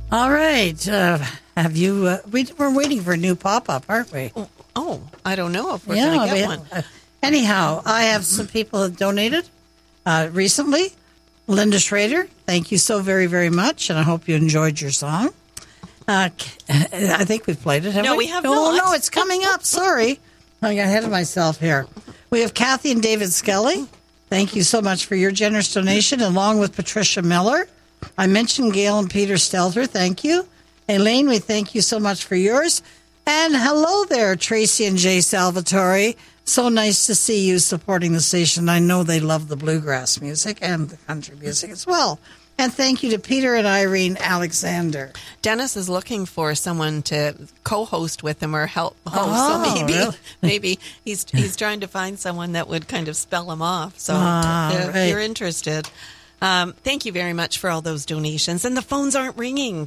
All right. Have you? We're waiting for a new pop-up, aren't we? Oh, I don't know if we're going to get one. Anyhow, I have some people that donated recently. Linda Schrader, thank you so very, very much, and I hope you enjoyed your song. I think we've played it, haven't we? No, we have not. not. No, it's coming up. Sorry. I got ahead of myself here. We have Kathy and David Skelly. Thank you so much for your generous donation, along with Patricia Miller. I mentioned Gail and Peter Stelter. Thank you. Elaine, we thank you so much for yours. And hello there, Tracy and Jay Salvatore. So nice to see you supporting the station. I know they love the bluegrass music and the country music as well. And thank you to Peter and Irene Alexander. Dennis is looking for someone to co-host with him or help host. So maybe he's trying to find someone that would kind of spell him off. So if you're interested. Thank you very much for all those donations. And the phones aren't ringing.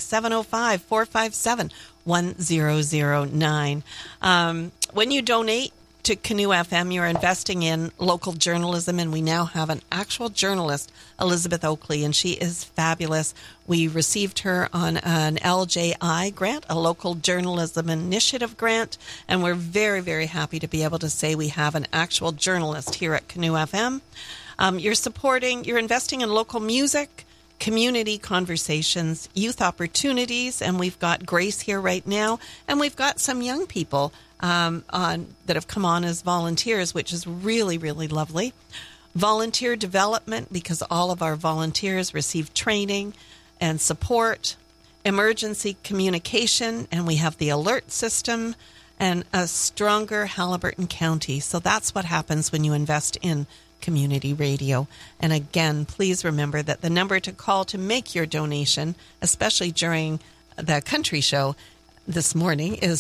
705-457-1009. When you donate to Canoe FM, you're investing in local journalism, and we now have an actual journalist, Elizabeth Oakley, and she is fabulous. We received her on an LJI grant, a local journalism initiative grant, and we're very, very happy to be able to say we have an actual journalist here at Canoe FM. You're investing in local music, community conversations, youth opportunities, and we've got Grace here right now, and we've got some young people that have come on as volunteers, which is really, really lovely. Volunteer development, because all of our volunteers receive training and support. Emergency communication, and we have the alert system and a stronger Haliburton County. So that's what happens when you invest in community radio. And again, please remember that the number to call to make your donation, especially during the country show this morning, is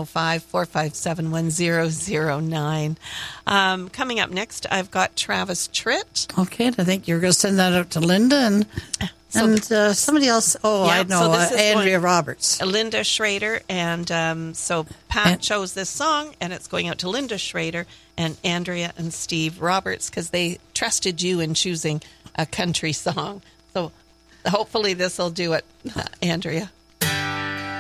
705-457-1009. Coming up next, I've got Travis Tritt. Okay, I think you're going to send that out to Linda and somebody else. Oh, yeah, I know, Andrea Roberts. Linda Schrader. And so Pat chose this song, and it's going out to Linda Schrader and Andrea and Steve Roberts because they trusted you in choosing a country song. So hopefully this will do it, Andrea.